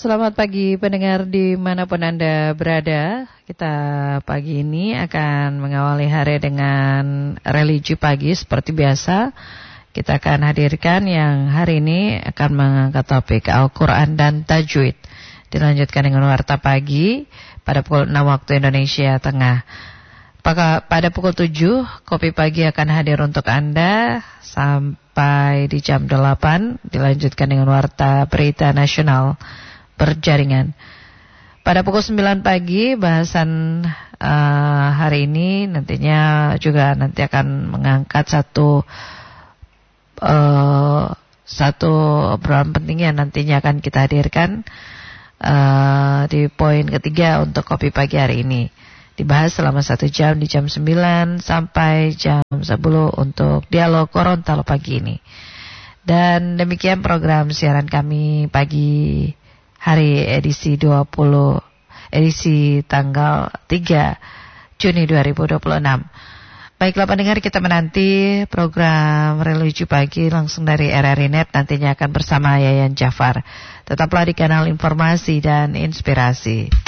Selamat pagi pendengar dimanapun Anda berada. Kita pagi ini akan mengawali hari dengan religi pagi seperti biasa. Kita akan hadirkan yang hari ini akan mengangkat topik Al-Quran dan Tajwid. Dilanjutkan dengan warta pagi pada pukul 6 waktu Indonesia Tengah. Pada pukul 7, kopi pagi akan hadir untuk Anda sampai di jam 8. Dilanjutkan dengan warta berita nasional berjaringan. Pada pukul 9 pagi bahasan hari ini nantinya juga nanti akan mengangkat satu obrolan penting yang nantinya akan kita hadirkan di poin ketiga untuk kopi pagi hari ini. Dibahas selama 1 jam di jam 9 sampai jam 10 untuk dialog Gorontalo pagi ini. Dan demikian program siaran kami pagi hari edisi tanggal 3 Juni 2026. Baiklah pendengar, kita menanti program religi pagi langsung dari RRI Net, nantinya akan bersama Yayan Jafar. Tetaplah di kanal informasi dan inspirasi.